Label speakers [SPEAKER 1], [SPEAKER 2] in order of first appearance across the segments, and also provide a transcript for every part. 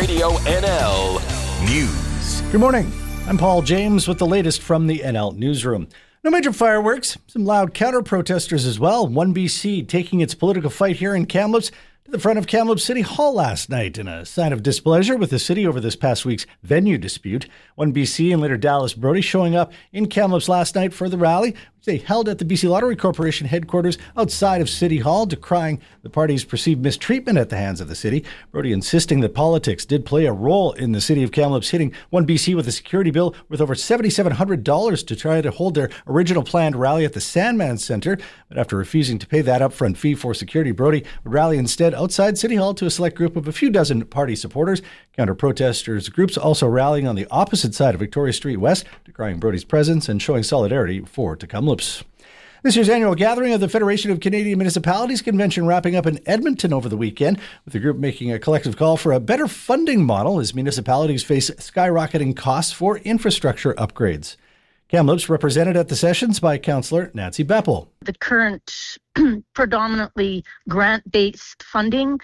[SPEAKER 1] Radio NL News.
[SPEAKER 2] Good morning. I'm Paul James with the latest from the NL Newsroom. No major fireworks, some loud counter-protesters as well. 1BC taking its political fight here in Kamloops to the front of Kamloops City Hall last night in a sign of displeasure with the city over this past week's venue dispute. 1BC and later Dallas Brody showing up in Kamloops last night for the rally, which they held at the BC Lottery Corporation headquarters outside of City Hall, decrying the party's perceived mistreatment at the hands of the city. Brody insisting that politics did play a role in the city of Kamloops hitting 1BC with a security bill worth over $7,700 to try to hold their original planned rally at the Sandman Centre. But after refusing to pay that upfront fee for security, Brody would rally instead outside City Hall to a select group of a few dozen party supporters. Counter-protesters groups also rallying on the opposite side of Victoria Street West, decrying Brody's presence and showing solidarity for Kamloops. This year's annual gathering of the Federation of Canadian Municipalities convention wrapping up in Edmonton over the weekend, with the group making a collective call for a better funding model as municipalities face skyrocketing costs for infrastructure upgrades. Kamloops represented at the sessions by Councillor Nancy Beppel.
[SPEAKER 3] The current predominantly grant-based funding,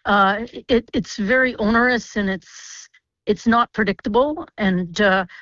[SPEAKER 3] it's very onerous and it's not predictable, and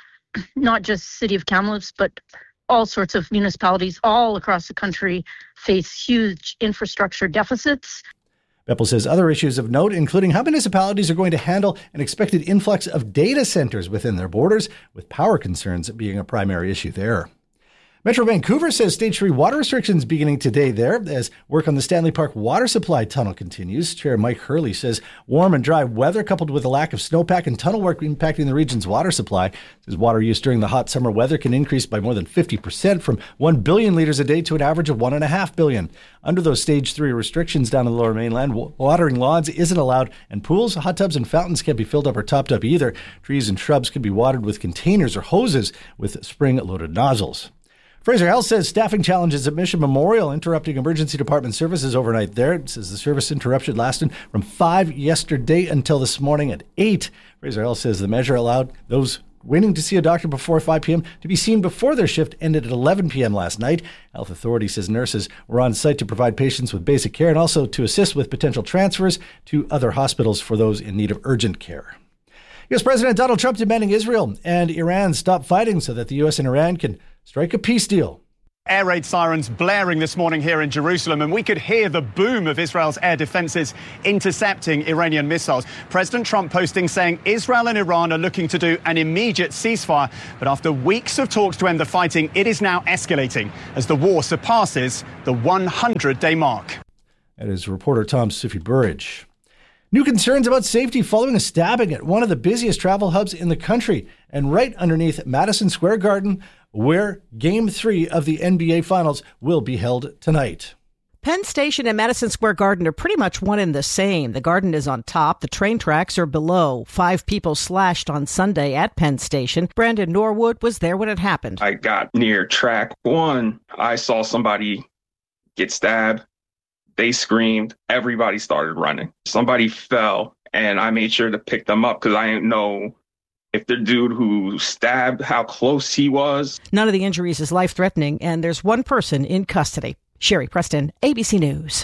[SPEAKER 3] not just City of Kamloops, but all sorts of municipalities all across the country face huge infrastructure deficits.
[SPEAKER 2] Beppel says other issues of note, including how municipalities are going to handle an expected influx of data centers within their borders, with power concerns being a primary issue there. Metro Vancouver says Stage 3 water restrictions beginning today there as work on the Stanley Park water supply tunnel continues. Chair Mike Hurley says warm and dry weather coupled with a lack of snowpack and tunnel work impacting the region's water supply. Says water use during the hot summer weather can increase by more than 50% from 1 billion litres a day to an average of 1.5 billion. Under those Stage 3 restrictions down in the Lower Mainland, watering lawns isn't allowed, and pools, hot tubs and fountains can't be filled up or topped up either. Trees and shrubs can be watered with containers or hoses with spring-loaded nozzles. Fraser Health says staffing challenges at Mission Memorial interrupting emergency department services overnight there. It says the service interruption lasted from 5 yesterday until this morning at 8. Fraser Health says the measure allowed those waiting to see a doctor before 5 p.m. to be seen before their shift ended at 11 p.m. last night. Health Authority says nurses were on site to provide patients with basic care and also to assist with potential transfers to other hospitals for those in need of urgent care. U.S. President Donald Trump demanding Israel and Iran stop fighting so that the U.S. and Iran can strike a peace deal.
[SPEAKER 4] Air raid sirens blaring this morning here in Jerusalem, and we could hear the boom of Israel's air defenses intercepting Iranian missiles. President Trump posting saying Israel and Iran are looking to do an immediate ceasefire, but after weeks of talks to end the fighting, it is now escalating as the war surpasses the 100-day mark.
[SPEAKER 2] That is reporter Tom Sufi-Burridge. New concerns about safety following a stabbing at one of the busiest travel hubs in the country and right underneath Madison Square Garden, where Game 3 of the NBA Finals will be held tonight.
[SPEAKER 5] Penn Station and Madison Square Garden are pretty much one and the same. The Garden is on top. The train tracks are below. 5 people slashed on Sunday at Penn Station. Brandon Norwood was there when it happened.
[SPEAKER 6] I got near track 1. I saw somebody get stabbed. They screamed. Everybody started running. Somebody fell, and I made sure to pick them up because I didn't know if the dude who stabbed, how close he was.
[SPEAKER 5] None of the injuries is life-threatening, and there's one person in custody. Sherry Preston, ABC News.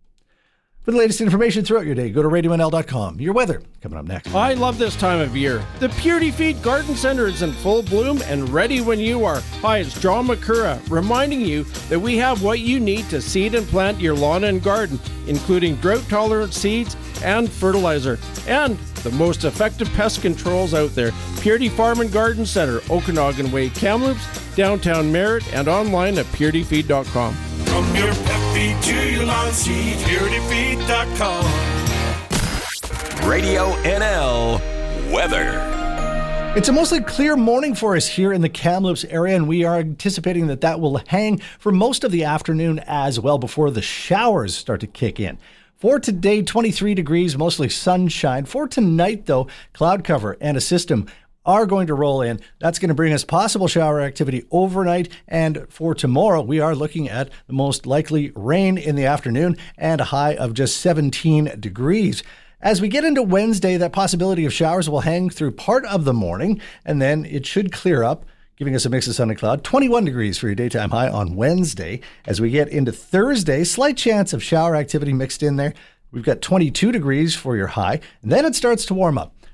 [SPEAKER 2] For the latest information throughout your day, go to RadioNL.com. Your weather coming up next.
[SPEAKER 7] I love this time of year. The Purity Feed Garden Center is in full bloom and ready when you are. Hi, it's John McCurra reminding you that we have what you need to seed and plant your lawn and garden, including drought-tolerant seeds and fertilizer, and the most effective pest controls out there. Purity Farm and Garden Center, Okanagan Way, Kamloops, downtown Merritt, and online at purityfeed.com.
[SPEAKER 8] From your pet feed to your lawn seed, purityfeed.com.
[SPEAKER 1] Radio NL weather.
[SPEAKER 2] It's a mostly clear morning for us here in the Kamloops area, and we are anticipating that will hang for most of the afternoon as well before the showers start to kick in. For today, 23 degrees, mostly sunshine. For tonight, though, cloud cover and a system are going to roll in. That's going to bring us possible shower activity overnight. And for tomorrow, we are looking at the most likely rain in the afternoon and a high of just 17 degrees. As we get into Wednesday, that possibility of showers will hang through part of the morning, and then it should clear up, giving us a mix of sun and cloud. 21 degrees for your daytime high on Wednesday. As we get into Thursday, slight chance of shower activity mixed in there. We've got 22 degrees for your high, and then it starts to warm up.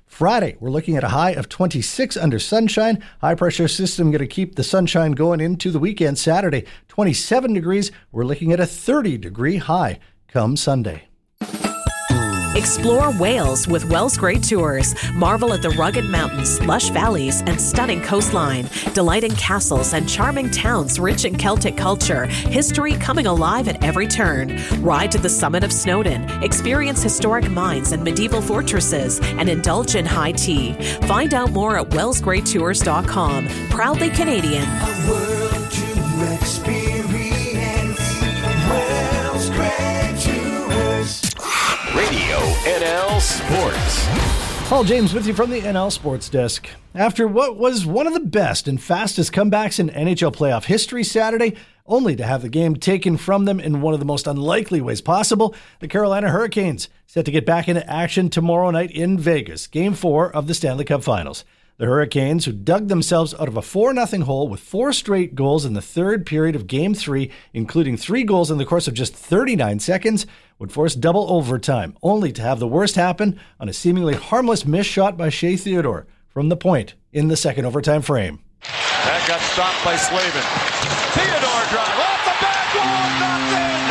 [SPEAKER 2] Friday, we're looking at a high of 26 under sunshine. High pressure system going to keep the sunshine going into the weekend. Saturday, 27 degrees. We're looking at a 30-degree high come Sunday.
[SPEAKER 9] Explore Wales with Wells Great Tours. Marvel at the rugged mountains, lush valleys, and stunning coastline. Delight in castles and charming towns rich in Celtic culture. History coming alive at every turn. Ride to the summit of Snowdon. Experience historic mines and medieval fortresses. And indulge in high tea. Find out more at wellsgreattours.com. Proudly Canadian.
[SPEAKER 8] A world to experience. Wells Great Tours.
[SPEAKER 1] Radio NL Sports.
[SPEAKER 2] Paul James with you from the NL Sports Desk. After what was one of the best and fastest comebacks in NHL playoff history Saturday, only to have the game taken from them in one of the most unlikely ways possible, the Carolina Hurricanes set to get back into action tomorrow night in Vegas, Game 4 of the Stanley Cup Finals. The Hurricanes, who dug themselves out of a 4-0 hole with 4 straight goals in the third period of Game 3, including 3 goals in the course of just 39 seconds, would force double overtime, only to have the worst happen on a seemingly harmless missed shot by Shea Theodore from the point in the second overtime frame.
[SPEAKER 10] That got stopped by Slavin. Theodore drive off the back wall, knocked in.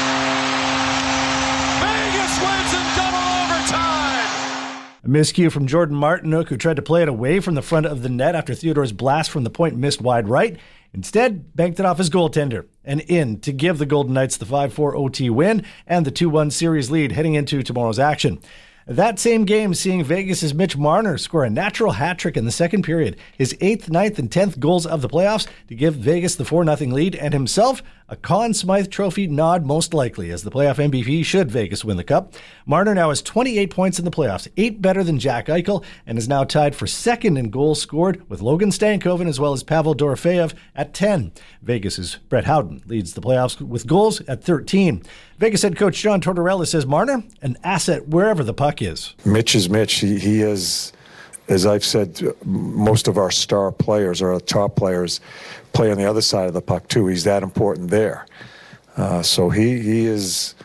[SPEAKER 10] Vegas wins in double overtime.
[SPEAKER 2] A miscue from Jordan Martinook, who tried to play it away from the front of the net after Theodore's blast from the point missed wide right. Instead, banked it off his goaltender and in to give the Golden Knights the 5-4 OT win and the 2-1 series lead heading into tomorrow's action. That same game seeing Vegas' Mitch Marner score a natural hat trick in the second period, his 8th, 9th, and 10th goals of the playoffs to give Vegas the 4-0 lead and himself a Conn Smythe Trophy nod most likely as the playoff MVP should Vegas win the Cup. Marner now has 28 points in the playoffs, 8 better than Jack Eichel, and is now tied for second in goals scored with Logan Stankoven as well as Pavel Dorofeyev at 10. Vegas' Brett Howden leads the playoffs with goals at 13. Vegas head coach John Tortorella says Marner, an asset wherever the puck is.
[SPEAKER 11] Mitch is Mitch. He is, as I've said, most of our star players or our top players play on the other side of the puck too. He's that important there. So he is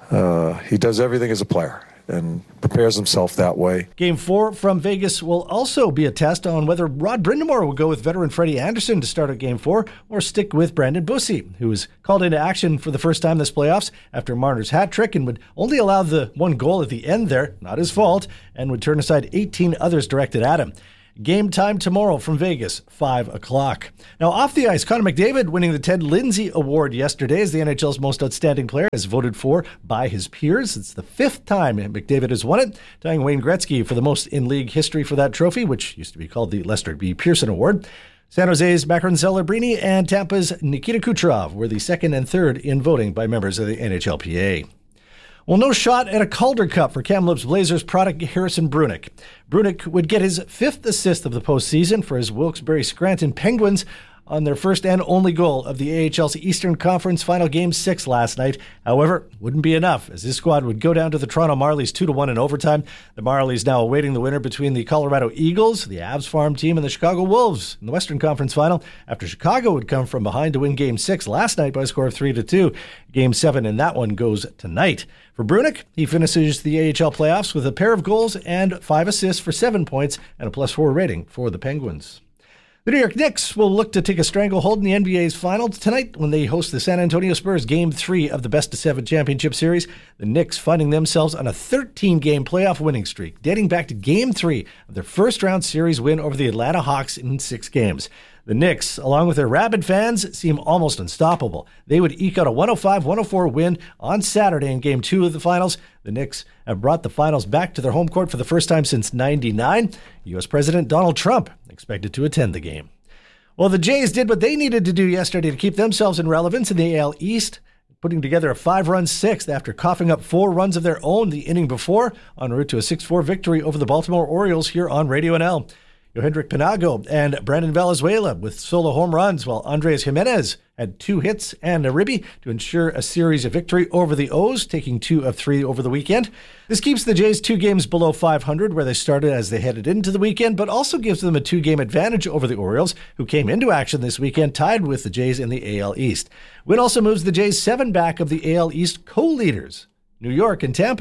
[SPEAKER 11] he does everything as a player and prepares himself that way.
[SPEAKER 2] Game 4 from Vegas will also be a test on whether Rod Brind'Amour will go with veteran Freddie Anderson to start at Game 4 or stick with Brandon Bussi, who was called into action for the first time this playoffs after Marner's hat trick and would only allow the one goal at the end there, not his fault, and would turn aside 18 others directed at him. Game time tomorrow from Vegas, 5 o'clock. Now, off the ice, Connor McDavid winning the Ted Lindsay Award yesterday as the NHL's most outstanding player, as voted for by his peers. It's the 5th time McDavid has won it, tying Wayne Gretzky for the most in league history for that trophy, which used to be called the Lester B. Pearson Award. San Jose's Makar Celebrini and Tampa's Nikita Kucherov were the 2nd and 3rd in voting by members of the NHLPA. Well, no shot at a Calder Cup for Kamloops Blazers product Harrison Brunick. Brunick would get his 5th assist of the postseason for his Wilkes-Barre Scranton Penguins on their first and only goal of the AHL's Eastern Conference Final Game 6 last night. However, wouldn't be enough as his squad would go down to the Toronto Marlies 2-1 in overtime. The Marlies now awaiting the winner between the Colorado Eagles, the Avs farm team, and the Chicago Wolves in the Western Conference Final after Chicago would come from behind to win Game 6 last night by a score of 3-2. Game 7 in that one goes tonight. For Brunick, he finishes the AHL playoffs with a pair of goals and 5 assists for 7 points and a +4 rating for the Penguins. The New York Knicks will look to take a stranglehold in the NBA's finals tonight when they host the San Antonio Spurs Game 3 of the Best-of-7 championship series. The Knicks finding themselves on a 13-game playoff winning streak, dating back to Game 3 of their first-round series win over the Atlanta Hawks in 6 games. The Knicks, along with their rabid fans, seem almost unstoppable. They would eke out a 105-104 win on Saturday in Game 2 of the finals. The Knicks have brought the finals back to their home court for the first time since '99. U.S. President Donald Trump expected to attend the game. Well, the Jays did what they needed to do yesterday to keep themselves in relevance in the AL East, putting together a 5-run 6th after coughing up 4 runs of their own the inning before, en route to a 6-4 victory over the Baltimore Orioles here on Radio NL. Yohendrick Pinago and Brandon Valenzuela with solo home runs, while Andres Jimenez had 2 hits and a ribby to ensure a series of victory over the O's, taking 2 of 3 over the weekend. This keeps the Jays 2 games below 500, where they started as they headed into the weekend, but also gives them a 2-game advantage over the Orioles, who came into action this weekend tied with the Jays in the AL East. Win also moves the Jays 7 back of the AL East co-leaders, New York and Tampa,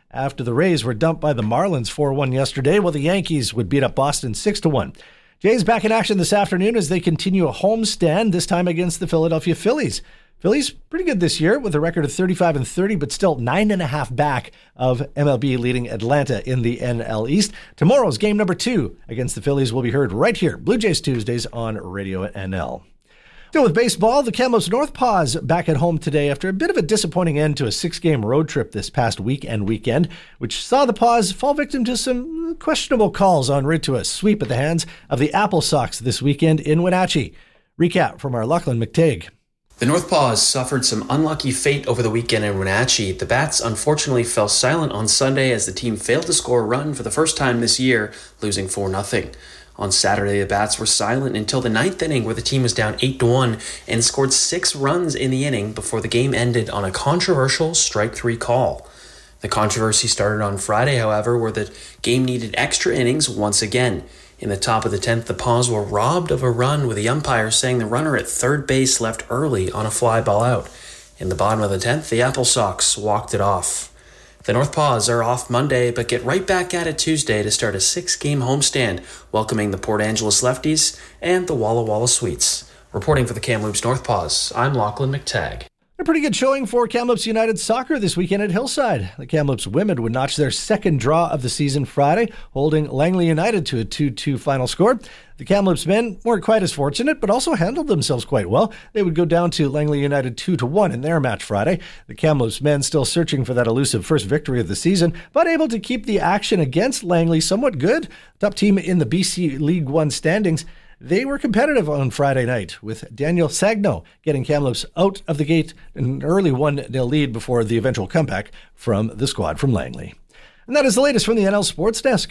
[SPEAKER 2] after the Rays were dumped by the Marlins 4-1 yesterday, while the Yankees would beat up Boston 6-1. Jays back in action this afternoon as they continue a homestand, this time against the Philadelphia Phillies. Phillies pretty good this year with a record of 35-30, but still 9.5 back of MLB leading Atlanta in the NL East. Tomorrow's game number 2 against the Phillies will be heard right here, Blue Jays Tuesdays on Radio NL. Still with baseball, the Kamloops North Paws back at home today after a bit of a disappointing end to a 6-game road trip this past weekend, which saw the Paws fall victim to some questionable calls en route to a sweep at the hands of the Apple Sox this weekend in Wenatchee. Recap from our Lachlan McTague.
[SPEAKER 12] The North Paws suffered some unlucky fate over the weekend in Wenatchee. The Bats unfortunately fell silent on Sunday as the team failed to score a run for the first time this year, losing 4-0. On Saturday, the Bats were silent until the 9th inning where the team was down 8-1 and scored 6 runs in the inning before the game ended on a controversial strike 3 call. The controversy started on Friday, however, where the game needed extra innings once again. In the top of the 10th, the Paws were robbed of a run with the umpire saying the runner at third base left early on a fly ball out. In the bottom of the 10th, the Apple Sox walked it off. The North Paws are off Monday, but get right back at it Tuesday to start a 6-game homestand, welcoming the Port Angeles Lefties and the Walla Walla Sweets. Reporting for the Kamloops North Paws, I'm Lachlan McTagg.
[SPEAKER 2] A pretty good showing for Kamloops United Soccer this weekend at Hillside. The Kamloops women would notch their second draw of the season Friday, holding Langley United to a 2-2 final score. The Kamloops men weren't quite as fortunate, but also handled themselves quite well. They would go down to Langley United 2-1 in their match Friday. The Kamloops men still searching for that elusive first victory of the season, but able to keep the action against Langley somewhat good. Top team in the BC League One standings. They were competitive on Friday night, with Daniel Sagno getting Kamloops out of the gate in an early 1-0 lead before the eventual comeback from the squad from Langley. And that is the latest from the NL Sports Desk.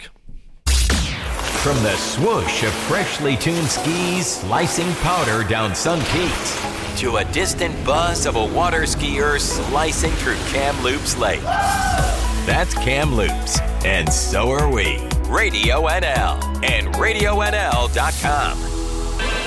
[SPEAKER 1] From the swoosh of freshly tuned skis slicing powder down Sun Peaks to a distant buzz of a water skier slicing through Kamloops Lake. That's Kamloops, and so are we. Radio NL and RadioNL.com.